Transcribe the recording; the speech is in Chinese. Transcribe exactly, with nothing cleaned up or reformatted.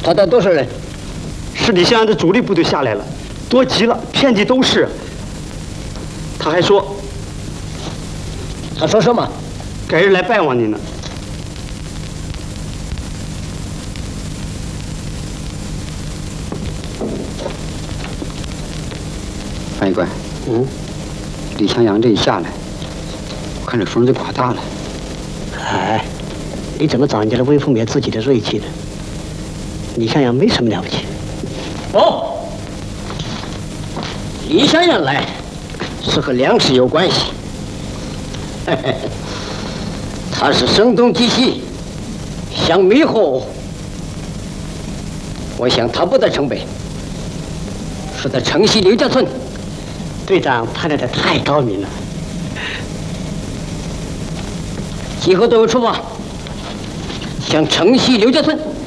他带多少人？ 是李香安的主力部队下来了，多极了，遍地都是。他还说， 他说什么？ 改日来拜望您呢。 范医官， 嗯， 李向阳这一下来，我看这风就刮大了。 哎，你怎么找人家来威风灭自己的锐气的？李向阳没什么了不起。哦，李向阳来是和粮食有关系。嘿嘿，他是声东击西，想迷惑我。我想他不在城北，是在城西刘家村。队长判断的太高明了。集合队伍出发，向城西刘家村